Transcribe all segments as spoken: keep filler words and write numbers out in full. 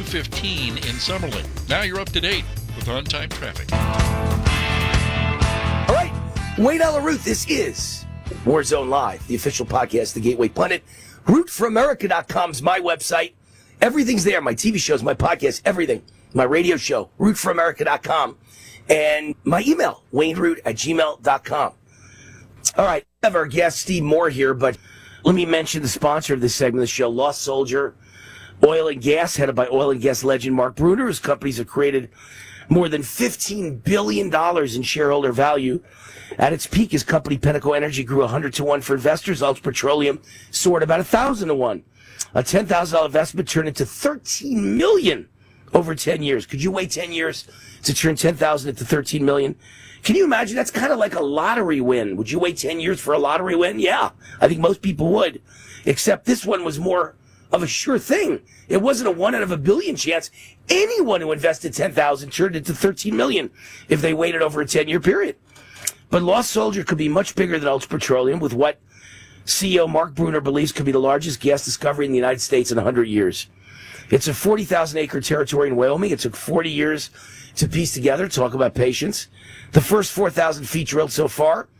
fifteen in Summerlin. Now you're up to date with on-time traffic. All right, Wayne Allyn Root, this is Warzone Live, the official podcast, The Gateway Pundit. root for america dot com is my website. Everything's there, my T V shows, my podcast, everything. My radio show, root for america dot com. And my email, wayne root at gmail dot com. All right, I have our guest, Steve Moore, here, but let me mention the sponsor of this segment of the show, Lost Soldier Oil and Gas, headed by oil and gas legend Mark Bruner. His companies have created more than fifteen billion dollars in shareholder value. At its peak, his company, Pinnacle Energy, grew one hundred to one for investors. Alps Petroleum soared about one thousand to one. A ten thousand dollars investment turned into thirteen million dollars over ten years. Could you wait ten years to turn ten thousand dollars into thirteen million dollars? Can you imagine? That's kind of like a lottery win. Would you wait ten years for a lottery win? Yeah, I think most people would. Except this one was more of a sure thing. It wasn't a one out of a billion chance. Anyone who invested ten thousand dollars turned into thirteen million dollars if they waited over a ten-year period. But Lost Soldier could be much bigger than Alps Petroleum, with what C E O Mark Bruner believes could be the largest gas discovery in the United States in one hundred years. It's a forty thousand acre territory in Wyoming. It took forty years to piece together. Talk about patience. The first four thousand feet drilled so far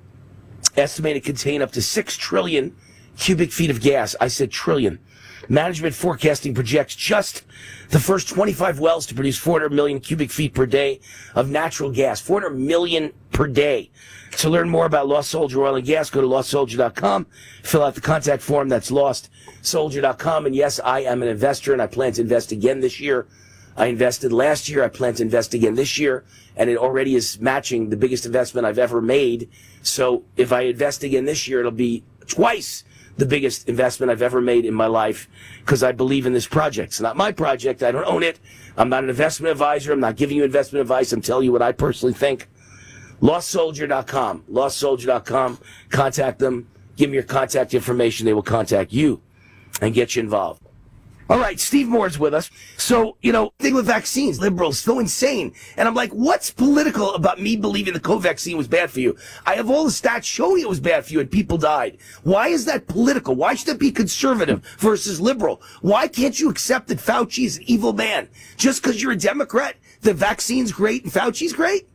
estimated to contain up to six trillion cubic feet of gas. I said trillion. Management forecasting projects just the first twenty-five wells to produce four hundred million cubic feet per day of natural gas. four hundred million per day. To learn more about Lost Soldier Oil and Gas, go to lost soldier dot com. Fill out the contact form. That's lost soldier dot com. And yes, I am an investor, and I plan to invest again this year. I invested last year. I plan to invest again this year, and it already is matching the biggest investment I've ever made. So if I invest again this year, it'll be twice the biggest investment I've ever made in my life, because I believe in this project. It's not my project. I don't own it. I'm not an investment advisor. I'm not giving you investment advice. I'm telling you what I personally think. lost soldier dot com. lost soldier dot com. Contact them. Give them your contact information. They will contact you and get you involved. All right, Steve Moore's with us. So, you know, thing with vaccines, liberals, so insane. And I'm like, what's political about me believing the COVID vaccine was bad for you? I have all the stats showing it was bad for you and people died. Why is that political? Why should it be conservative versus liberal? Why can't you accept that Fauci is an evil man? Just because you're a Democrat, the vaccine's great and Fauci's great?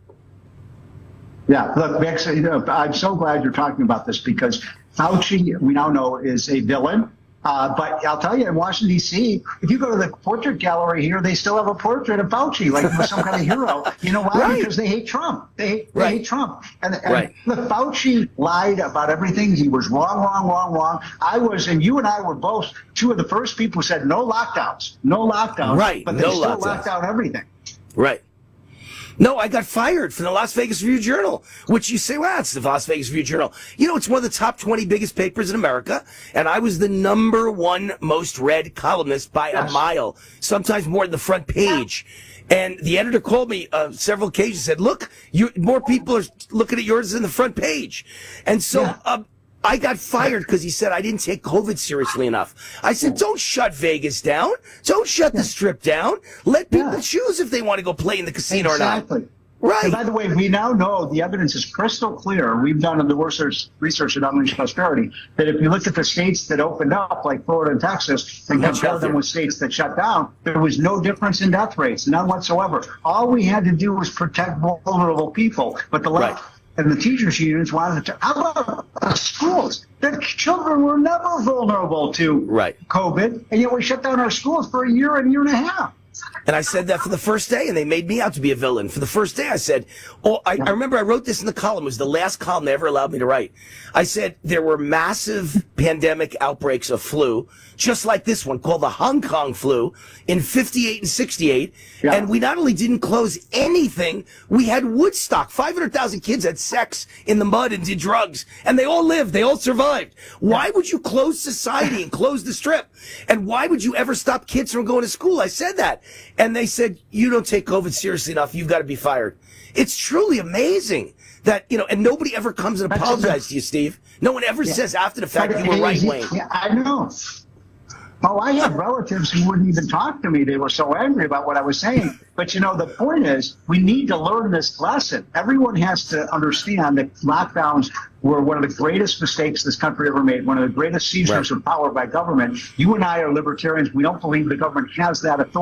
Yeah, look, vaccine, you know, I'm so glad you're talking about this, because Fauci, we now know, is a villain. Uh, but I'll tell you, in Washington, D C, if you go to the portrait gallery here, they still have a portrait of Fauci, like he was some kind of hero. You know why? Right. Because they hate Trump. They hate, they right. hate Trump. And, and right. look, Fauci lied about everything. He was wrong, wrong, wrong, wrong. I was, and you and I were both two of the first people who said no lockdowns, no lockdowns. Right. But they no still lockdowns. locked down everything. Right. No, I got fired from the Las Vegas Review-Journal, which you say, well, it's the Las Vegas Review-Journal. You know, it's one of the top twenty biggest papers in America, and I was the number one most read columnist by yes. a mile, sometimes more than the front page. And the editor called me uh, several occasions and said, look, you, more people are looking at yours than the front page. And so yeah. uh, I got fired because he said I didn't take COVID seriously enough. I said, don't shut Vegas down. Don't shut yeah. the Strip down. Let people yeah. choose if they want to go play in the casino exactly. or not. Right. And by the way, we now know the evidence is crystal clear. We've done in the research, research at Unleash Prosperity that if you look at the states that opened up, like Florida and Texas, and compare them with states that shut down, there was no difference in death rates, none whatsoever. All we had to do was protect vulnerable people. But the left right. and the teachers' unions wanted to. How about the schools? Their children were never vulnerable to right. COVID, and yet we shut down our schools for a year and a year and a half. And I said that for the first day, and they made me out to be a villain. For the first day, I said, oh, I, I remember I wrote this in the column. It was the last column they ever allowed me to write. I said there were massive pandemic outbreaks of flu, just like this one, called the Hong Kong flu, in fifty-eight and sixty-eight. Yeah. And we not only didn't close anything, we had Woodstock. five hundred thousand kids had sex in the mud and did drugs, and they all lived. They all survived. Why would you close society and close the Strip? And why would you ever stop kids from going to school? I said that. And they said, you don't take COVID seriously enough. You've got to be fired. It's truly amazing that, you know, and nobody ever comes and apologizes to you, Steve. No one ever yeah. says after the fact you were right wing. Yeah, I know. Oh, I had relatives who wouldn't even talk to me. They were so angry about what I was saying. But, you know, the point is we need to learn this lesson. Everyone has to understand that lockdowns were one of the greatest mistakes this country ever made, one of the greatest seizures right. of power by government. You and I are libertarians. We don't believe the government has that authority.